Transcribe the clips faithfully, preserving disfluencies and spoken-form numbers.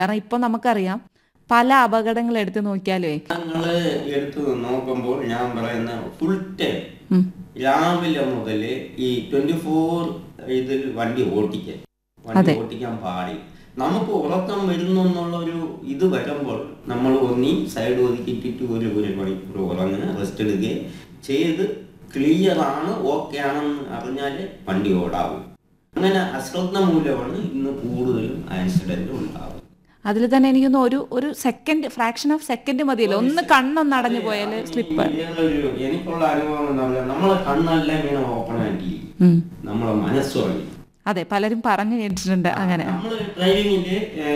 കാരണം ഇപ്പൊ നമുക്കറിയാം പല അപകടങ്ങൾ എടുത്തു നോക്കിയാലേ ഞങ്ങള് എടുത്തു നോക്കുമ്പോൾ ഞാൻ പറയുന്ന ഫുൾ ടൈം രാവിലെ മുതൽ ഈ ട്വന്റി ഫോർ ഇതിൽ വണ്ടി ഓടിക്കാൻ വണ്ടി ഓടിക്കാൻ പാടില്ല. നമുക്ക് ഉറക്കം വരുന്നു എന്നുള്ള ഒരു ഇത് വരുമ്പോൾ നമ്മൾ ഒന്നി സൈഡ് ഒതുക്കിയിട്ടിട്ട് ഒരു ഒരു മണിക്കൂർ ഉറങ്ങുക, റെസ്റ്റ് എടുക്കുകയും ചെയ്ത് ക്ലിയർ ആണ് ഓക്കെ ആണെന്ന് അറിഞ്ഞാലേ വണ്ടി ഓടാവും. അങ്ങനെ അശ്രദ്ധ മൂലമാണ് ഇന്ന് കൂടുതലും ആക്സിഡന്റ് ഉണ്ടാവും. അതിൽ തന്നെ എനിക്കൊന്ന് ഒരു ഒരു സെക്കൻഡ് ഫ്രാക്ഷൻ ഓഫ് സെക്കൻഡ് മതിയല്ലോ, ഒന്ന് കണ്ണൊന്ന് അടഞ്ഞു പോയാൽ സ്ലിപ്പ്. എനിക്കുള്ള അനുഭവം എന്താ പറയുക, നമ്മളെ കണ്ണെല്ലാം ഇങ്ങനെ ഓപ്പൺ ആയിട്ട് നമ്മളെ മനസ്സുറങ്ങി. അതെ, പലരും പറഞ്ഞു കേട്ടിട്ടുണ്ട് അങ്ങനെ. നമ്മൾ ഡ്രൈവിങ്ങില്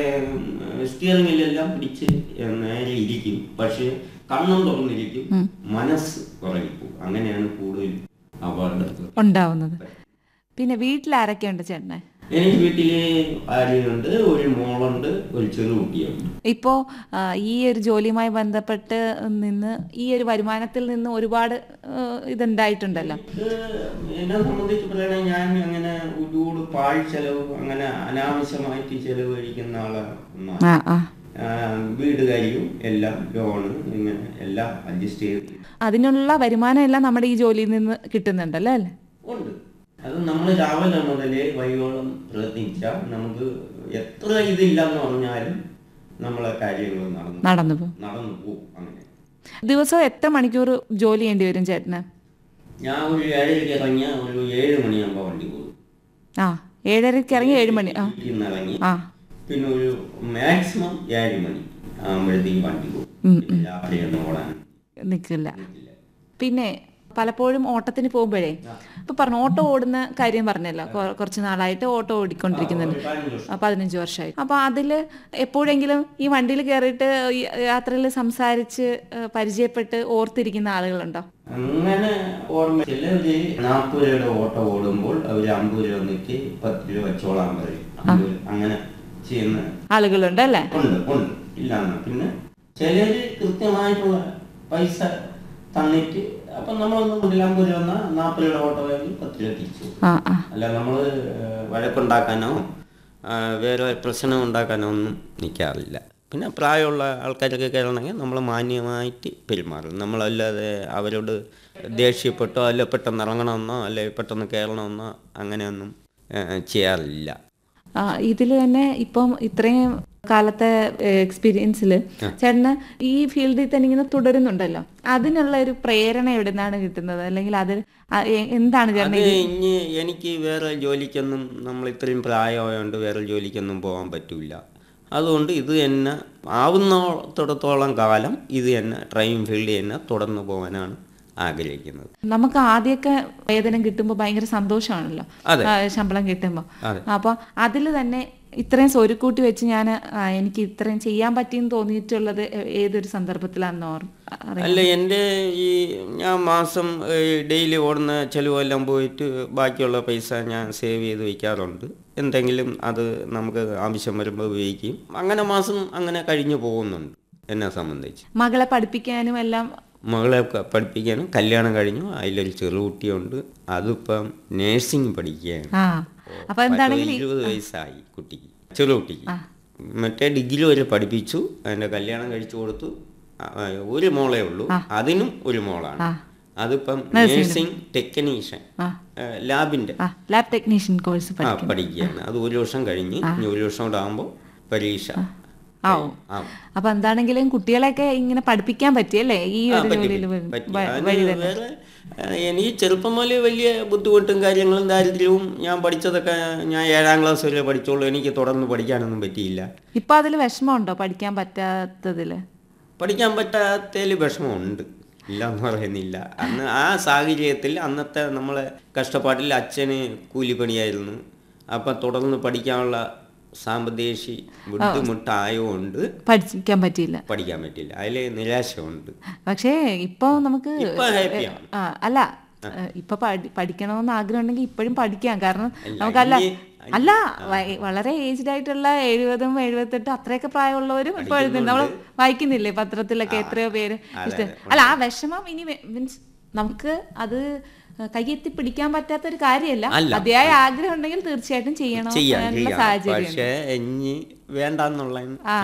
സ്റ്റിയറിംഗിലെല്ലാം പിടിച്ച് നേരെ ഇരിക്കും, പക്ഷെ കണ്ണും തുറന്നിരിക്കും, മനസ്സ് കുറയിപ്പോ. അങ്ങനെയാണ് കൂടുതൽ അപകടങ്ങൾ ഉണ്ടാവുന്നത്. പിന്നെ വീട്ടിൽ ആരൊക്കെയുണ്ട് ചേട്ടനെ? എനിക്ക് വീട്ടില് ഭാര്യയുണ്ട്, ഒരു മോളുണ്ട്, ഒരു ചെറുകുട്ടിയുണ്ട്. ഇപ്പോ ഈ ഒരു ജോലിയുമായി ബന്ധപ്പെട്ട് നിന്ന് ഈ ഒരു വരുമാനത്തിൽ നിന്ന് ഒരുപാട് ഇതുണ്ടായിട്ടുണ്ടല്ലോ. എന്നെ സംബന്ധിച്ച് പറയുകയാണെങ്കിൽ ഞാൻ അങ്ങനെ ഒരുപാട് പാഴ് ചെലവ് അങ്ങനെ അനാവശ്യമായിട്ട് ചെലവ് കഴിക്കുന്ന ആളാണ്. വീട് കാര്യവും എല്ലാം ലോണ് ഇങ്ങനെ എല്ലാം അഡ്ജസ്റ്റ് ചെയ്ത് അതിനുള്ള വരുമാനം എല്ലാം നമ്മുടെ ഈ ജോലിയിൽ നിന്ന് കിട്ടുന്നുണ്ടല്ലോ അല്ലേ? ഉണ്ട്. അത് നമ്മൾ രാവിലെ മുതലേ വൈകോളം പ്രയത്നിച്ചാൽ നമുക്ക് എത്ര ഇതില്ലെന്ന് പറഞ്ഞാലും നമ്മളെ കാര്യങ്ങൾ നടന്നു നടന്നു പോകും നടന്നു പോകും അങ്ങനെ ദിവസം എത്ര മണിക്കൂർ ജോലി ചെയ്യേണ്ടി വരും ചേട്ടന്? ഞാൻ ഒരു ഏഴരയ്ക്ക് ഇറങ്ങിയ ഒരു ഏഴ് മണിയാകുമ്പോൾ വണ്ടി പോകും. ആ, ഏഴരയ്ക്ക് ഇറങ്ങി ഏഴ് മണി ഇറങ്ങി പിന്നെ ഒരു മാക്സിമം ഏഴ് മണി ആകുമ്പോഴത്തേക്കും വണ്ടി പോകും. രാത്രിയൊന്നും ഓടാൻ നിൽക്കില്ല. പിന്നെ പലപ്പോഴും ഓട്ടത്തിന് പോകുമ്പോഴേ ഇപ്പൊ പറഞ്ഞു ഓട്ടോ ഓടുന്ന കാര്യം പറഞ്ഞല്ലോ, കുറച്ച് നാളായിട്ട് ഓട്ടോ ഓടിക്കൊണ്ടിരിക്കുന്നുണ്ട്, പതിനഞ്ച് വർഷമായി. അപ്പൊ അതില് എപ്പോഴെങ്കിലും ഈ വണ്ടിയിൽ കയറിയിട്ട് യാത്രയിൽ സംസാരിച്ച് പരിചയപ്പെട്ട് ഓർത്തിരിക്കുന്ന ആളുകളുണ്ടോ? അങ്ങനെ ഓർമ്മ ചിലര് നാൽപ്പത് രൂപയുടെ ഓട്ടോ ഓടുമ്പോൾ അവര് അമ്പത് രൂപ വന്നിട്ട് പത്ത് രൂപ വെച്ചോളാൻ പറയും. അങ്ങനെ ചെയ്യുന്ന ആളുകളുണ്ട് അല്ലേ? ഉണ്ട് ഉണ്ട് ഇല്ലാന്ന്. പിന്നെ ചിലര് കൃത്യമായിട്ടുള്ള പൈസ തന്നിട്ട് അപ്പൊ നമ്മളൊന്നും അമ്പത് രൂപ വന്നാൽ നാൽപ്പത് രൂപയുടെ ഓട്ടോ വാങ്ങി പത്ത് രൂപ തിരിച്ചു. അല്ല നമ്മള് വഴക്കുണ്ടാക്കാനോ വേറെ പ്രശ്നം ഉണ്ടാക്കാനോ ഒന്നും നിൽക്കാറില്ല. പിന്നെ പ്രായമുള്ള ആൾക്കാരൊക്കെ കയറണമെങ്കിൽ നമ്മൾ മാന്യമായിട്ട് പെരുമാറും. നമ്മളല്ലാതെ അവരോട് ദേഷ്യപ്പെട്ടോ അല്ല പെട്ടെന്ന് ഇറങ്ങണമെന്നോ അല്ലെ പെട്ടെന്ന് കയറണമെന്നോ അങ്ങനെയൊന്നും ചെയ്യാറില്ല. ഇതിൽ തന്നെ ഇപ്പം ഇത്രയും കാലത്തെ എക്സ്പീരിയൻസിൽ ചേട്ടന് ഈ ഫീൽഡിൽ തന്നെ ഇങ്ങനെ തുടരുന്നുണ്ടല്ലോ, അതിനുള്ള ഒരു പ്രേരണ എവിടെ നിന്നാണ് കിട്ടുന്നത്? അല്ലെങ്കിൽ അത് എന്താണ് ചേട്ടൻ? ഇനി എനിക്ക് വേറെ ജോലിക്കൊന്നും നമ്മൾ ഇത്രയും പ്രായമായതുകൊണ്ട് വേറെ ജോലിക്കൊന്നും പോകാൻ പറ്റൂല. അതുകൊണ്ട് ഇത് തന്നെ ആവുന്നിടത്തോളം കാലം ഇത് തന്നെ ഡ്രൈവിംഗ് ഫീൽഡിൽ തന്നെ തുടർന്ന് പോകാനാണ് ആഗ്രഹിക്കുന്നത്. നമുക്ക് ആദ്യമൊക്കെ വേതനം കിട്ടുമ്പോൾ ഭയങ്കര സന്തോഷമാണല്ലോ, ശമ്പളം കിട്ടുമ്പോൾ. അപ്പൊ അതിൽ തന്നെ ഇത്രയും സ്വരുക്കൂട്ടി വെച്ച് ഞാൻ എനിക്ക് ഇത്രയും ചെയ്യാൻ പറ്റിയെന്ന് തോന്നിയിട്ടുള്ളത് ഏതൊരു സന്ദർഭത്തിലാണെന്ന് ഓർമ്മ? അല്ല, എൻ്റെ ഈ ഞാൻ മാസം ഡെയിലി ഓടുന്ന ചിലവെല്ലാം പോയിട്ട് ബാക്കിയുള്ള പൈസ ഞാൻ സേവ് ചെയ്ത് വയ്ക്കാറുണ്ട്. എന്തെങ്കിലും അത് നമുക്ക് ആവശ്യം വരുമ്പോൾ ഉപയോഗിക്കും. അങ്ങനെ മാസം അങ്ങനെ കഴിഞ്ഞു പോകുന്നുണ്ട് എന്നെ സംബന്ധിച്ച്. മകളെ പഠിപ്പിക്കാനും എല്ലാം മകളെ പഠിപ്പിക്കാനും കല്യാണം കഴിഞ്ഞു. അതിലൊരു ചെറുകുട്ടിയുണ്ട്, അതിപ്പം നേഴ്സിംഗ് പഠിക്കുകയാണ്. ഇരുപത് വയസ്സായി കുട്ടിക്ക്, ചെറുകുട്ടിക്ക്. മറ്റേ ഡിഗ്രി വരെ പഠിപ്പിച്ചു, അതിൻ്റെ കല്യാണം കഴിച്ചു കൊടുത്തു. ഒരു മോളേ ഉള്ളൂ, അതിനും ഒരു മോളാണ്. അതിപ്പം nursing technician ലാബിന്റെ lab technician course പഠിക്കുകയാണ്. അത് ഒരു വർഷം കഴിഞ്ഞ് ഇനി ഒരു വർഷം കൂടെ ആകുമ്പോൾ പരീക്ഷ ആവും. അപ്പൊ എന്താണെങ്കിലും കുട്ടികളെയൊക്കെ ഇങ്ങനെ പഠിപ്പിക്കാൻ പറ്റിയല്ലേ ഈ ഒരു ജോലിയിൽ? വേറെ എനിക്ക് ചെറുപ്പം മുതലേ വലിയ ബുദ്ധിമുട്ടും കാര്യങ്ങളും ദാരിദ്ര്യവും, ഞാൻ പഠിച്ചതൊക്കെ ഞാൻ ഏഴാം ക്ലാസ് വരെ പഠിച്ചോളൂ. എനിക്ക് തുടർന്ന് പഠിക്കാനൊന്നും പറ്റിയില്ല. ഇപ്പൊ അതിൽ വിഷമമുണ്ടോ പഠിക്കാൻ പറ്റാത്തതില്? പഠിക്കാൻ പറ്റാത്തതിൽ വിഷമമുണ്ട്, ഇല്ല എന്ന് പറയുന്നില്ല. അന്ന് ആ സാഹചര്യത്തിൽ അന്നത്തെ നമ്മളെ കഷ്ടപ്പാട്ടിൽ അച്ഛന് കൂലിപ്പണിയായിരുന്നു. അപ്പം തുടർന്ന് പഠിക്കാനുള്ള സാമ്പത്തിക ബുദ്ധിമുട്ടായതുകൊണ്ട് പഠിക്കാൻ പറ്റിയില്ല പഠിക്കാൻ പറ്റില്ല അതിൽ നിരാശയുണ്ട്. പക്ഷേ ഇപ്പൊ നമുക്ക് അല്ല ഇപ്പൊ പഠിക്കണമെന്ന് ആഗ്രഹം ഉണ്ടെങ്കിൽ ഇപ്പോഴും പഠിക്കാം. കാരണം നമുക്കല്ല അല്ല വളരെ ഏജ്ഡ് ആയിട്ടുള്ള എഴുപതും എഴുപത്തെട്ടും അത്രയൊക്കെ പ്രായമുള്ളവരും ഇപ്പോൾ എഴുതുന്നുണ്ട്. നമ്മൾ വായിക്കുന്നില്ലേ പത്രത്തിലൊക്കെ എത്രയോ പേര് ഇഷ്ടം. അല്ല ആ വിഷമം ഇനി മീൻസ് നമുക്ക് അത് കയ്യെത്തി പിടിക്കാൻ പറ്റാത്ത ഒരു കാര്യമല്ല. അല്ല. അതിയായ ആഗ്രഹം ഉണ്ടെങ്കിൽ തീർച്ചയായിട്ടും ചെയ്യണം ചെയ്യാൻ എന്നുള്ള ചെയ്യാം സാഹചര്യം. പക്ഷേ ഇനി വേണ്ടെന്നുള്ള